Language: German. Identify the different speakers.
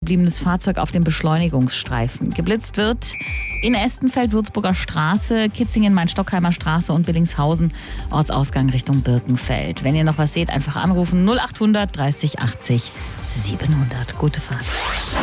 Speaker 1: gebliebenes Fahrzeug auf dem Beschleunigungsstreifen. Geblitzt wird in Estenfeld, Würzburger Straße, Kitzingen, Main-Stockheimer Straße und Billingshausen, Ortsausgang Richtung Birkenfeld. Wenn ihr noch was seht, einfach anrufen 0800 30 80 700. Gute Fahrt.